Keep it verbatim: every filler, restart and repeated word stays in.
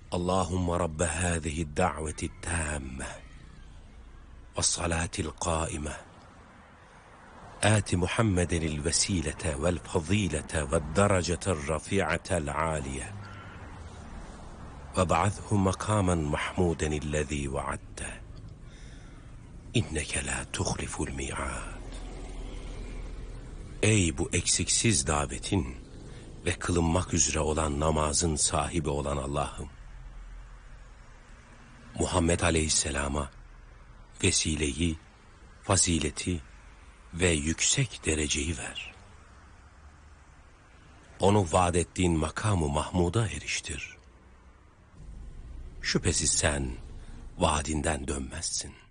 Allahümme Rabbe hâzihi da'veti tâmme ve salâtil qâime âti Muhammedenil vesilete vel fazilete ve derecetel rafi'atel âliye ve ba'athu makamen mahmudenillezî vaadte inneke la tuhliful mi'ad. Ey bu eksiksiz davetin ve kılınmak üzere olan namazın sahibi olan Allah'ım, Muhammed Aleyhisselam'a vesileyi, fazileti ve yüksek dereceyi ver. Onu vaat ettiğin makamı Mahmud'a eriştir. Şüphesiz sen vaadinden dönmezsin.